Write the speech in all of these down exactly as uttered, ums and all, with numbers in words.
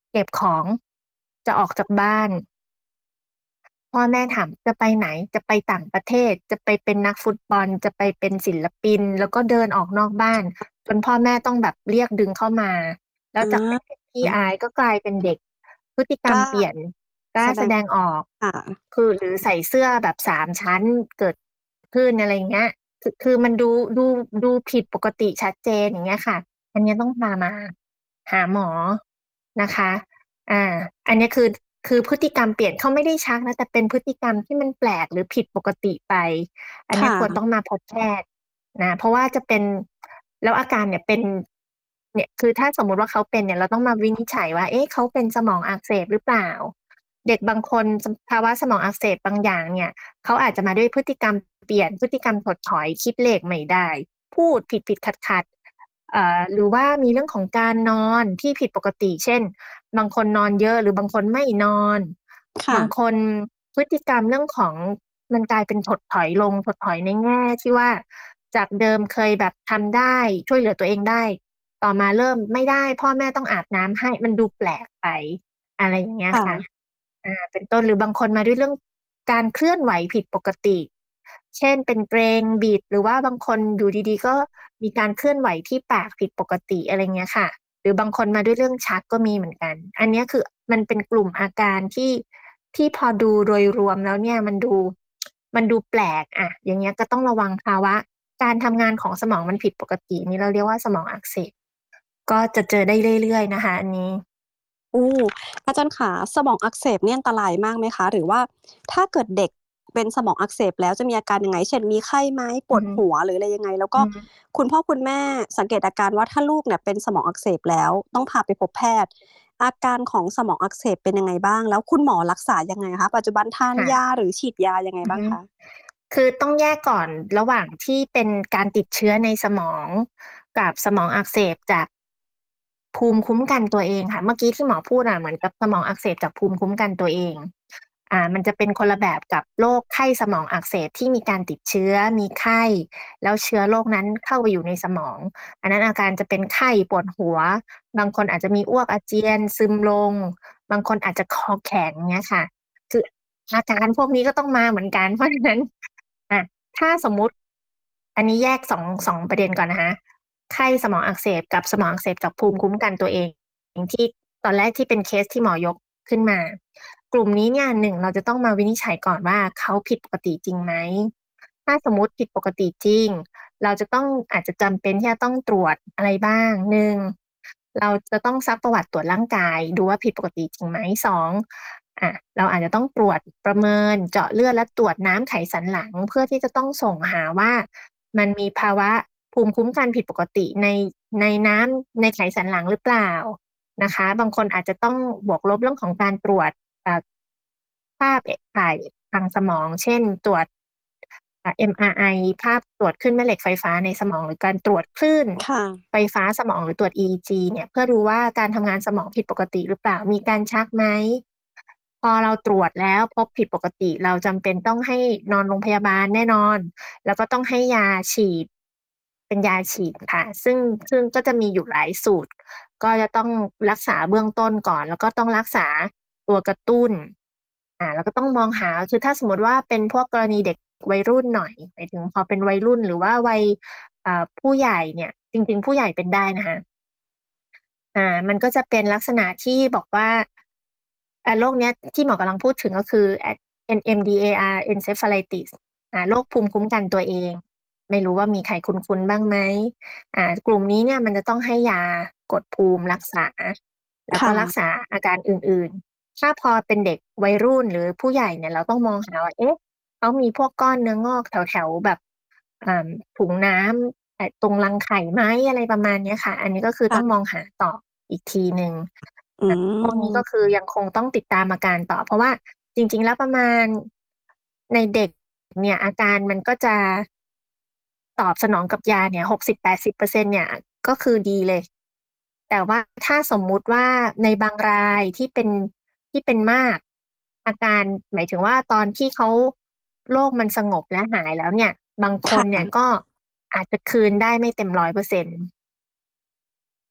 เก็บของ จะออกจากบ้าน พ่อแม่ถาม "จะไปไหน?" "จะไปต่างประเทศ จะไปเป็นนักฟุตบอล จะไปเป็นศิลปิน" แล้วก็เดินออกนอกบ้าน จนพ่อแม่ต้องแบบเรียกดึงเข้ามา แล้อวาจากเป็นเด็กขี้อืออาย ก็กลายเป็นเด็ก พฤติกรกลรม้าเปลี่ยน กล้แาสแดงสดงออกค่ะคือ หรือใส่เสื้อแบบ สาม ชั้นเกิดขึ้น อะไรอย่างเงี้ย คือ คือมันดู ดู ดูผิดปกติชัดเจน อย่างเงี้ยค่ะ อันเนี้ยต้องพามาหาหมอนะคะ อา อันเนี้ยคือ คือพฤติกรรมเปลี่ยน เขาไม่ได้ชักนะ แต่เป็นพฤติกรรมที่มันแปลกหรือผิดปกติไป อันคเนี้่ยควรต้ะองมาพบแพทย์นะ เพราะว่าจะเป็น แล้วอาการเนี่ยเป็น เนี่ย คือถ้าสมมุติว่าเขาเป็นเนี่ย เราต้องมาวินิจฉัยว่า เอ๊ะ เขาเป็นสมองอักเสบหรือเปล่า? เด็กบางคน ส ภาวะสมองอักเสบบางอย่างเนี่ย เขาอาจจะมาด้วยพฤติกรรมเปลี่ยน พฤติกรรมถดถอย คิดเลขไม่ได้ พูดผิด ๆ ขัด ๆ อ่า หรือว่ามีเรื่องของการนอนที่ผิดปกติ เช่น บางคนนอนเยอะ หรือบางคนไม่นอนค่บางะคนพฤติกรรมเรื่องของ มันกลายเป็นถดถอยลง ถดถอยในแง่ที่ว่า จากเดิมเคยแบบทำได้ ช่วยเหลือตัวเองได้ ต่อมาเริ่มไม่ได้ พ่อแม่ต้องอาบน้ำให้ มันดูแปลกไป อะไรอย่างเงี้คย่ค่ะะอา เป็นต้น หรือบางคนมาด้วยเรื่องการเคลื่อนไหวผิดปกติ เช่น เป็นเกร็ง บิด หรือว่าบางคนอยู่ดี ๆ ก็มีการเคลื่อนไหวที่ปากผิดปกติ อะไรเงี้ยค่ะ หรือบางคนมาด้วยเรื่องชักก็มีเหมือนกัน อันเนี้ยคือมันเป็นกลุ่มอาการที่ ที่พอดูโดยรวมแล้วเนี่ย มันดู มันดูแปลก อะ อย่างเงี้ยก็ต้องระวังภาวะการทำงานของสมองมันผิดปกติ นี่เราเรียกว่าสมองอักเสบ ก็จะเจอได้เรื่อย ๆ นะคะอันนี้โอ้ อาจารย์ขา สมองอักเสบเนี่ยอันตรายมากไหมคะ? หรือว่าถ้าเกิดเด็กเป็นสมองอักเสบแล้วจะมีอาการยังไง? เช่น มีไข้ไหม? ปอือฮึวดหัว หรืออะไรยังไง? แล้วกอ็ือฮึคุณพ่อคุณแม่สังเกตอาการว่า ถ้าลูกเนี่ยเป็นสมองอักเสบแล้วต้องพาไปพบแพทย์ อาการของสมองอักเสบเป็นยังไงบ้าง? แล้วคุณหมอรักษายังไงคะ? ปัจจุบันทานค่ะยาหรือฉีดยายังไงบ้อือฮางึคะ? คือต้องแยกก่อนระหว่างที่เป็นการติดเชื้อในสมอง กับสมองอักเสบจาก ภูมิคุ้มกันตัวเองค่ะ เมื่อกี้ที่หมอพูดอะเหมือนกับสมองอักเสบจากภูมิคุ้มกันตัวเอง อ่า มันจะเป็นคนละแบบกับโรคไข้สมองอักเสบที่มีการติดเชื้อ มีไข้ แล้วเชื้อโรคนั้นเข้าไปอยู่ในสมอง อันนั้นอาการจะเป็นไข้ ปวดหัว บางคนอาจจะมีอ้วกอาเจียน ซึมลง บางคนอาจจะคอแข็ง เงี้ยค่ะ คืออาการพวกนี้ก็ต้องมาเหมือนกัน เพราะฉะนั้น อะ ถ้าสมมุติ อันนี้แยก สอง สอง ประเด็นก่อนนะคะ ไข้สมองอักเสบกับสมองอักเสบจากภูมิคุ้มกันตัวเอง อย่างที่ตอนแรกที่เป็นเคสที่หมอยกขึ้นมา กลุ่มนี้เนี่ย หนึ่ง เราจะต้องมาวินิจฉัยก่อนว่า เขาผิดปกติจริงไหม? ถ้าสมมุติผิดปกติจริง เราจะต้อง อาจจะจำเป็นที่จะต้องตรวจอะไรบ้าง หนึ่ง เราจะต้องซักประวัติตรวจร่างกาย ดูว่าผิดปกติจริงไหม? สอง อะ เราอาจจะต้องตรวจประเมิน เจาะเลือด และตรวจน้ำไขสันหลัง เพื่อที่จะต้องส่งหาว่า มันมีภาวะภูมิคุ้มกันผิดปกติใน ในน้ำ ในไขสันหลังหรือเปล่า? นะคะ บางคนอาจจะต้องบวกลบเรื่องของการตรวจ อ่า ภาพ เอะ ถ่ายทางสมอง เช่น ตรวจ อ่า เอ็ม อาร์ ไอ ภาพตรวจคลื่นแม่เหล็กไฟฟ้าในสมอง หรือการตรวจคลื่นค่ะไฟฟ้าสมอง หรือตรวจ อี อี จี เนี่ย เพื่อดูว่าการทำงานสมองผิดปกติหรือเปล่า? มีการชักไหม? พอเราตรวจแล้วพบผิดปกติ เราจำเป็นต้องให้นอนโรงพยาบาลแน่นอน แล้วก็ต้องให้ยาฉีด เป็นยาฉีดค่ะ ซึ่ง ซึ่งก็จะมีอยู่หลายสูตร ก็จะต้องรักษาเบื้องต้นก่อน แล้วก็ต้องรักษาตัวกระตุ้น อ่า แล้วก็ต้องมองหา คือถ้าสมมุติว่าเป็นพวกกรณีเด็กวัยรุ่นหน่อย หมายถึงพอเป็นวัยรุ่น หรือว่าวัย อ่า ผู้ใหญ่เนี่ย จริง ๆ ผู้ใหญ่เป็นได้นะคะ อ่า มันก็จะเป็นลักษณะที่บอกว่า อ่า โรคเนี้ยที่หมอกำลังพูดถึง ก็คือ แอด NMDAR Encephalitis อ่า โรคภูมิคุ้มกันตัวเอง ไม่รู้ว่ามีใครคุ้น ๆ บ้างไหม? อ่า กลุ่มนี้เนี่ยมันจะต้องให้ยากดภูมิรักษา แล้วคก่็รักะษาอาการอื่น ๆ ถ้าพอเป็นเด็กวัยรุ่น หรือผู้ใหญ่เนี่ย เราต้องมองหาว่า เอ๊ะ เขามีพวกก้อนเนื้องอกแถว ๆ แบบ อ่า ถุงน้ำ ไอ้ตรงรังไข่ไหม? อะไรประมาณเนี้ยค่ะ อันนี้ก็คือค่ต้ะองมองหาต่ออีกทีหนึ่งอือะ พวกนี้ก็มคือยังคงต้องติดตามอาการต่อ เพราะว่าจริง ๆ แล้วประมาณ ในเด็กเนี่ย อาการมันก็จะ ตอบสนองกับยาเนี่ย หกสิบแปดสิบเปอร์เซ็นต์ เนี่ย ก็คือดีเลย แต่ว่าถ้าสมมุติว่าในบางรายที่เป็น ที่เป็นมาก อาการ หมายถึงว่าตอนที่เขา โรคมันสงบและหายแล้วเนี่ย บางคค่นเนี่ยะก็อาจจะคืนได้ไม่เต็ม ร้อยเปอร์เซ็นต์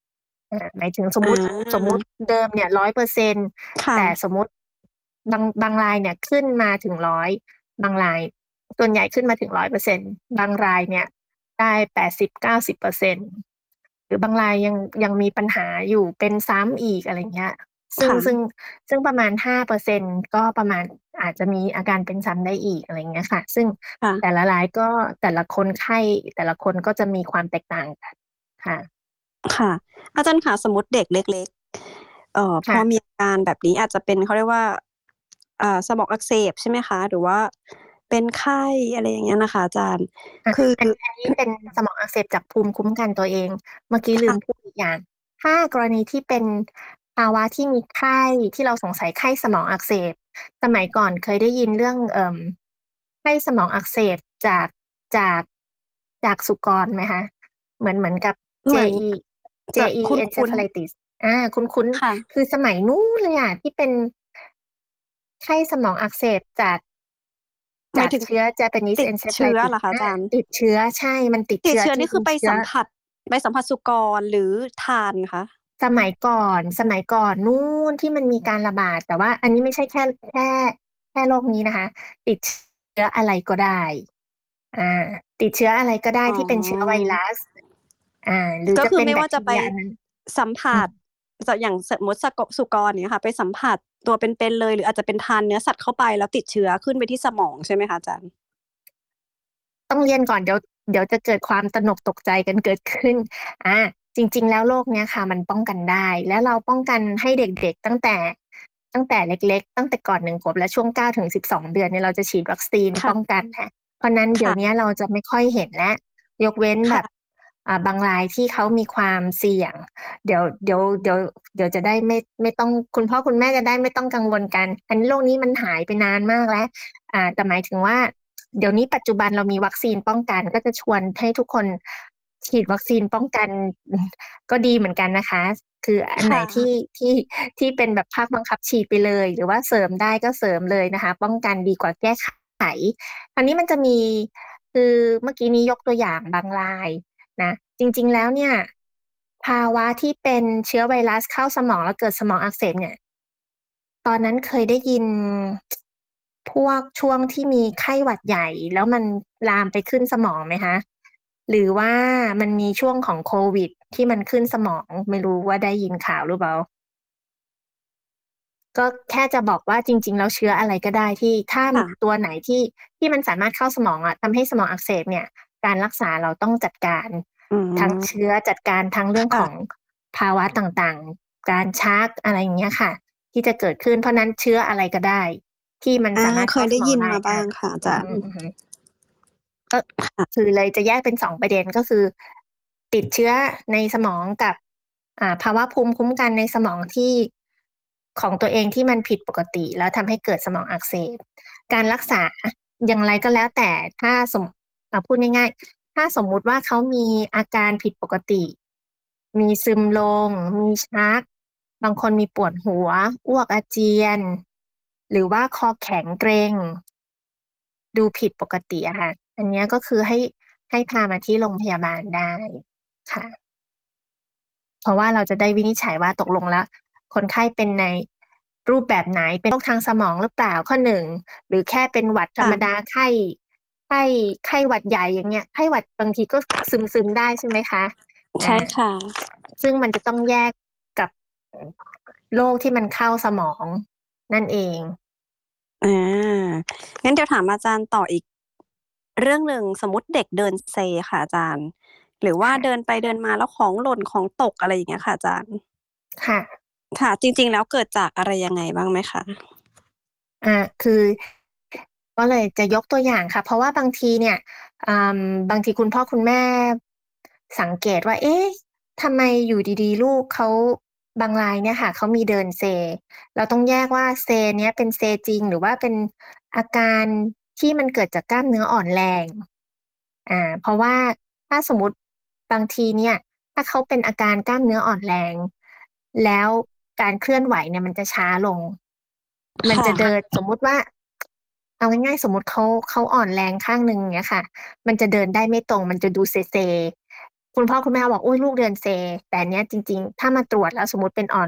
อ่าหมายถึงสมอมุติสมมุติาเดิมเนี่ยร้อยเปอร์เซ็นต์ค่ะแต่สมมุติบางบางรายเนี่ยขึ้นมาถึงร้อยบางรายส่วนใหญ่ขึ้นมาถึงร้อยเปอร์เซ็นต์บางรายเนี่ยได้แปดสิบเก้าสิบเปอร์เซ็นต์หรือบางรายยังยังมีปัญหาอยู่เป็นซ้ำอีกอะไรเงี้ยซึ่งซึ่งค่ะซึ่งประมาณห้าเปอร์เซ็นต์ก็ประมาณอาจจะมีอาการเป็นซ้ำได้อีกอะไรเงี้ยค่ะซึ่งแต่ค่ะละรายก็แต่ละคนไข้แต่ละคนก็จะมีความแตกต่างกันค่ะค่ะอาจารย์คะสมมติเด็กเล็กๆเอ่อพอมีค่ะอาการแบบนี้อาจจะเป็นเขาเรียกว่าอ่าสมองอักเสบใช่ไหมคะหรือว่าเป็นไข้อะไรอย่างเงี้ยนะคะอาจารย์อ่ะคืออันอันนี้เป็นสมองอักเสบจากภูมิคุ้มกันตัวเองเมื่อกี้ลืมค่ะพูดอีกอย่างถ้ากรณีที่เป็นภาวะที่มีไข้ที่เราสงสัยไข้สมองอักเสบสมัยก่อนเคยได้ยินเรื่องเอ่มไข้สมองอักเสบจากจากจากสุกรไหมคะเหมือนเหมือนกับเหมือนเจ อีจะเจ อีคุ้น encephalitis อ่าคุ้นๆค่ะๆคือสมัยนู้นเลยอ่ะที่เป็นไข้สมองอักเสบจากหมายถึงจากเชื้อ Japanese ติดเชื้อ encephalitis เหรอคะอาอ่าจารย์ติดเชื้อใช่มันติดติดเชื้อที่เชื้อนี่คือไปเป็นเชื้อสัมผัสไปสัมผัสสุกรหรือทานคะสมัยก่อนสมัยก่อนนู่นที่มันมีการระบาดแต่ว่าอันนี้ไม่ใช่แค่แค่แค่โรคนี้นะคะติดเชื้ออะไรก็ได้อ่าติดเชื้ออะไรก็ได้อ๋ที่เป็นเชื้อไวอรัสอ่าหรือก็คือจะเป็นแบคทีไม่ว่าจะไปเรียอันนั้นสัมอืผัสมจะอย่างสมมติสกสุกรเนี่ยค่ะไปสัมผัสตัวเป็นๆเลยหรืออาจจะเป็นทานเนื้อสัตว์เข้าไปแล้วติดเชื้อขึ้นไปที่สมองใช่ไหมคะอาจารย์ต้องเรียนก่อนเดี๋ยวเดี๋ยวจะเกิดความตระหนกตกใจกันเกิดขึ้นอ่าจริงๆแล้วโรคเนี้ยค่ะมันป้องกันได้แล้วเราป้องกันให้เด็กๆตั้งแต่ตั้งแต่เล็กๆตั้งแต่ก่อนหนึ่งขวบและช่วงเก้าถึงสิบสองเดือนเนี่ยเราจะฉีดวัคซีนป้องค่ะกันค่ะ เพราะนั้นเดี๋ยวนี้ค่ะเราจะไม่ค่อยเห็นแล้วยกเว้นแบบค่ะอ่าบางรายที่เขามีความเสี่ยงเดี๋ยวเดี๋ยวเดี๋ยวเดี๋ยวจะได้ไม่ไม่ต้องคุณพ่อคุณแม่จะได้ไม่ต้องกังวลกันอันนี้โรคนี้มันหายไปนานมากแล้วอ่าแต่หมายถึงว่าเดี๋ยวนี้ปัจจุบันเรามีวัคซีนป้องกันก็จะชวนให้ทุกคนฉีดวัคซีนป้องกันก็ดีเหมือนกันนะคะคืออันไหนค่ะที่ที่ที่เป็นแบบภาคบังคับฉีดไปเลยหรือว่าเสริมได้ก็เสริมเลยนะคะป้องกันดีกว่าแก้ไข คราวนี้มันจะมีคือเมื่อกี้นี้ยกตัวอย่างบางรายนะจริงๆแล้วเนี่ยภาวะที่เป็นเชื้อไวรัสเข้าสมองแล้วเกิดสมองอักเสบเนี่ยตอนนั้นเคยได้ยินพวกช่วงที่มีไข้หวัดใหญ่แล้วมันลามไปขึ้นสมองไหมคะหรือว่ามันมีช่วงของโควิดที่มันขึ้นสมองไม่รู้ว่าได้ยินข่าวหรือเปล่า ก็แค่จะบอกว่าจริงๆแล้วเชื้ออะไรก็ได้ที่ถ้าตัค่ะวไหนที่ที่มันสามารถเข้าสมองอ่ะทำให้สมองอักเสบเนี่ยการรักษาเราต้องจัดการอืทั้งมเชื้อจัดการทั้งเรื่องของค่ะภาวะต่างๆการชักอะไรอย่างเงี้ยค่ะที่จะเกิดขึ้นเพราะนั้นเชื้ออะไรก็ได้ที่มันอาสามารถเคยได้เข้าสมองยินมาบ้าได้อ่ะงค่ะอาอือฮึจารย์อือฮึ ก็ค่ะคือเลยจะแยกเป็นสองประเด็นก็คือติดเชื้อในสมองกับอ่าภาวะภูมิคุ้มกันในสมองที่ของตัวเองที่มันผิดปกติแล้วทำให้เกิดสมองอักเสบการรักษาอย่างไรก็แล้วแต่ถ้าสมอ่าพูดง่ายๆถ้าสมมุติว่าเขามีอาการผิดปกติมีซึมลงมีชักบางคนมีปวดหัวอ้วกอาเจียนหรือว่าคอแข็งเกร็ง ดูผิดปกติอะค่ะอันเนี้ยก็คือให้ให้พามาที่โรงพยาบาลได้ค่ะเพราะว่าเราจะได้วินิจฉัยว่าตกลงแล้วคนไข้เป็นในรูปแบบไหนเป็นโรคทางสมองหรือเปล่าข้อหนึ่งหรือแค่เป็นหวัดธรรมดาค่ะไข้ไข้ไข้หวัดใหญ่อย่างเงี้ยไข้หวัดบางทีก็ซึมซึมได้ใช่ไหมคะอ่าใช่ค่ะซึ่งมันจะต้องแยกกับโรคที่มันเข้าสมองนั่นเองอางั้นเดี๋ยวถามอาจารย์ต่ออีกเรื่องหนึ่งสมมุติเด็กเดินเซค่ะอาจารย์หรือว่าเดินค่ะไปเดินมาแล้วของหล่นของตกอะไรอย่างเงี้ยค่ะอาจารย์ค่ะค่ะจริงๆแล้วเกิดจากอะไรยังไงบ้างไหมคะอ่าคือก็เลยจะยกตัวอย่างค่ะเพราะว่าบางทีเนี่ยอืมบางทีคุณพ่อคุณแม่สังเกตว่าเอ๊ะทำไมอยู่ดีๆลูกเขาบางรายเนี่ยค่ะเขามีเดินเซเราต้องแยกว่าเซเนี้ยเป็นเซจริงหรือว่าเป็นอาการที่มันเกิดจากกล้ามเนื้ออ่อนแรงอ่าเพราะว่าถ้าสมมติบางทีเนี่ยถ้าเขาเป็นอาการกล้ามเนื้ออ่อนแรงแล้วการเคลื่อนไหวเนี่ยมันจะช้าลง มันค่ะจะเดินสมมุติว่าเอาง่ายๆสมมุติเขาเขาอ่อนแรงข้างหนึ่งเงี้ยค่ะมันจะเดินได้ไม่ตรงมันจะดูเซเซคุณพ่อคุณแม่บอกโอ้ยลูกเดินเซแต่อันเนี้ยจริงๆถ้ามาตรวจแล้วสมมติเป็นอ่อน